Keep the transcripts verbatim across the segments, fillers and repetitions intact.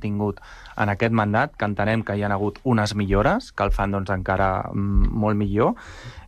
tingut en aquest mandat, que entenem que hi ha hagut unes millores, que el fan doncs, encara molt millor,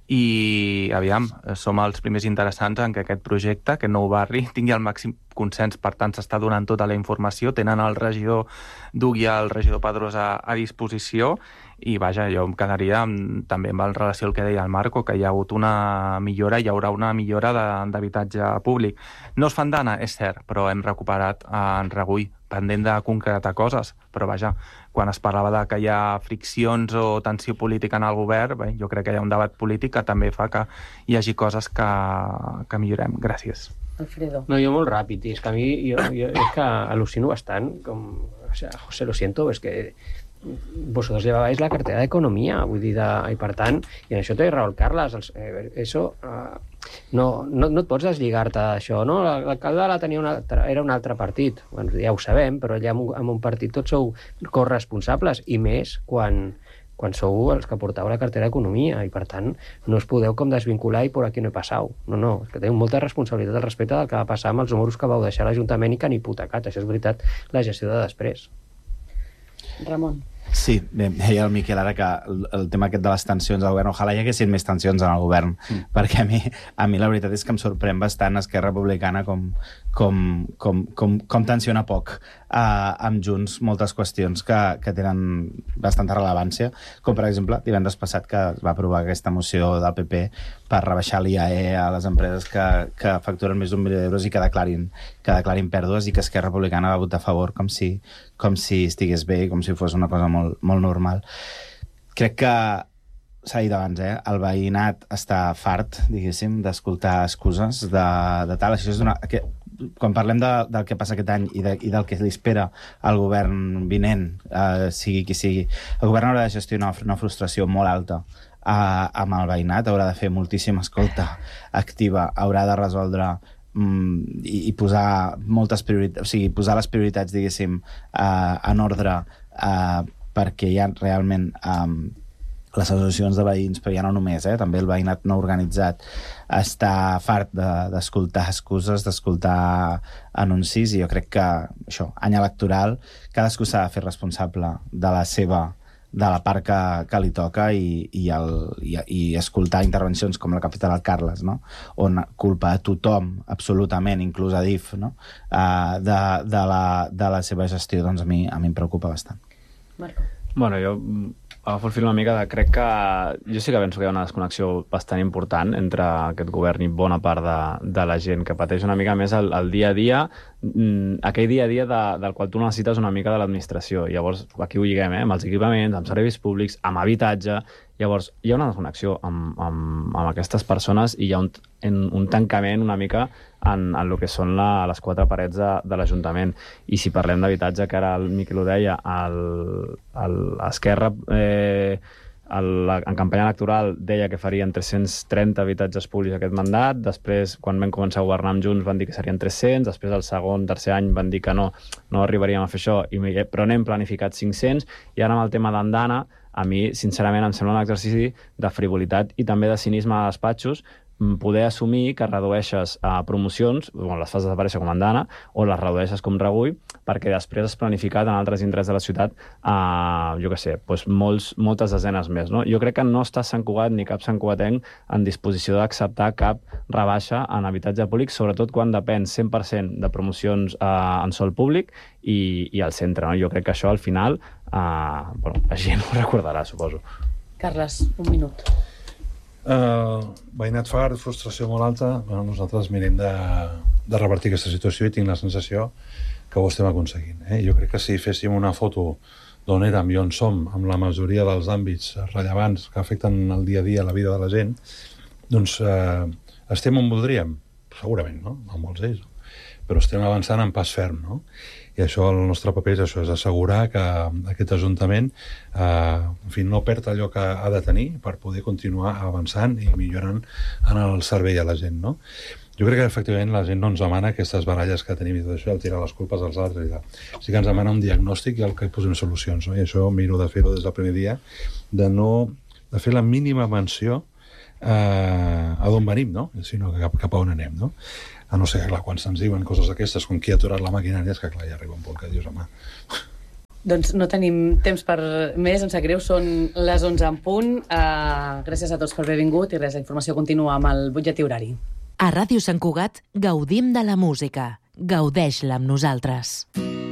i aviam, som els primers interessants en que aquest projecte, aquest nou barri, tingui el màxim consens. Per tant, s'està donant tota la informació, tenen el regidor Duc i el regidor Pedrós a, a disposició, i vaja, jo em quedaria amb, també en relació al que deia el Marco, que hi ha hagut una millora, hi haurà una millora d'habitatge públic. No es fan d'ana, és cert, però hem recuperat en Regull, pendent de concretar coses, però vaja, quan es parlava de que hi ha friccions o tensió política en el govern, bé, jo crec que hi ha un debat polític que també fa que hi hagi coses que, que millorem. Gràcies. Alfredo. No, jo molt ràpid, i és que a mi jo, jo, és que al·lucino bastant, com, o sea, José, lo siento, és que vosotros llevabais la cartera d'Economia, vull dir, de, i per tant, i en això té raó el Carles, els, eh, això, eh, no, no, no et pots deslligar-te d'això, no? L'alcalde la tenia una altra, era un altre partit, bueno, ja ho sabem, però allà en un, en un partit tots sou corresponsables, i més quan, quan sou els que porteu la cartera d'Economia, i per tant no us podeu com desvincular i por aquí no he passat. No, no, és que teniu molta responsabilitat al respecte del que va passar amb els números que vau deixar a l'Ajuntament i que han hipotecat, això és veritat, la gestió de després. Ramon. Sí, bé, deia el Miquel ara que el, el tema aquest de les tensions al govern, ojalà hi haguessin més tensions en el govern, mm. perquè a mi, a mi la veritat és que em sorprèn bastant Esquerra Republicana com, com, com, com, com tensiona poc eh, amb Junts moltes qüestions que, que tenen bastanta rellevància, com per exemple divendres passat que es va aprovar aquesta moció del P P per rebaixar l'I A E a les empreses que, que facturen més d'un milió d'euros i que declarin, que declarin pèrdues, i que Esquerra Republicana va votar a favor com si, com si estigués bé, com si fos una cosa molt, molt normal. Crec que s'ha dit abans, eh? El veïnat està fart, diguéssim, d'escoltar excuses de, de tal. Això és una, que, quan parlem de, del que passa aquest any i, de, i del que li espera al govern vinent, eh, sigui qui sigui, el govern haurà de gestionar una frustració molt alta eh, amb el veïnat, haurà de fer moltíssima escolta activa, haurà de resoldre I, i posar moltes prioritats, o sigui, posar les prioritats, diguéssim, eh, en ordre, eh, perquè hi ha realment eh, les associacions de veïns, però ja no només, eh, també el veïnat no organitzat està fart d'escoltar de, excuses, d'escoltar anuncis, i jo crec que això, any electoral, cadascú s'ha de fer responsable de la seva de la part que, que li toca, i, i, el, i, i escoltar intervencions com la que ha fet el Carles, no? On culpa a tothom, absolutament, inclús a D I F, no? uh, de, de, la, de la seva gestió, doncs a mi, a mi em preocupa bastant. Marco. Bueno, jo agafo el fil una mica de... Crec que... Jo sí que penso que hi ha una desconnexió bastant important entre aquest govern i bona part de, de la gent, que pateix una mica més el, el dia a dia, aquell dia a dia de, del qual tu necessites una mica de l'administració. Llavors, aquí ho lliguem, eh? Amb els equipaments, amb serveis públics, amb habitatge. Llavors, hi ha una desconnexió amb, amb, amb aquestes persones, i hi ha un, un tancament una mica en, en el que són la, les quatre parets de, de l'Ajuntament. I si parlem d'habitatge, que ara el Miquel ho deia, l'Esquerra eh, el, en campanya electoral deia que farien tres-cents trenta habitatges públics aquest mandat, després quan vam començar a governar amb Junts van dir que serien tres-cents, després el segon, tercer any van dir que no, no arribaríem a fer això, i, però n'hem planificat cinc-cents, i ara amb el tema d'Andana, a mi, sincerament, em sembla un exercici de frivolitat i també de cinisme a despatxos poder assumir que redueixes uh, promocions, bueno, les fas desaparèixer com Andana, o les redueixes com Regull, perquè després has planificat en altres indrets de la ciutat, uh, jo què sé, doncs molts, moltes desenes més. No? Jo crec que no està Sant Cugat ni cap santcugatenc en disposició d'acceptar cap rebaixa en habitatge públic, sobretot quan depèn cent per cent de promocions uh, en sòl públic i, i al centre. No? Jo crec que això al final uh, bueno, la gent ho recordarà, suposo. Carles, un minut. Uh, veïnat fart, frustració molt alta. Bueno, nosaltres mirem de, de revertir aquesta situació, i tinc la sensació que ho estem aconseguint. Eh? Jo crec que si féssim una foto d'on érem i on som, amb la majoria dels àmbits rellevants que afecten el dia a dia la vida de la gent, doncs uh, estem on voldríem, segurament, no? No molts d'ells, però estem avançant en pas ferm, no? I això, el nostre paper és això, és assegurar que aquest Ajuntament eh, en fi, no perd allò que ha de tenir per poder continuar avançant i millorant en el servei a la gent, no? Jo crec que, efectivament, la gent no ens demana aquestes baralles que tenim i tot això, el tirar les culpes als altres i tal. Sí que ens demana un diagnòstic i el que posem solucions, no? I això miro de fer-ho des del primer dia, de no de fer la mínima menció eh, a d'on venim, no? Sinó cap, cap a on anem, no? A no ser, clar, quan se'ns diuen coses d'aquestes, com qui ha aturat la maquinària, és que, clar, ja arriba un punt que dius, home, Doncs no tenim temps per més, em sap greu, són les onze en punt. Uh, gràcies a tots per haver vingut i res, la informació continua amb el butlletí horari. A Ràdio Sant Cugat gaudim de la música. Gaudeix-la amb nosaltres.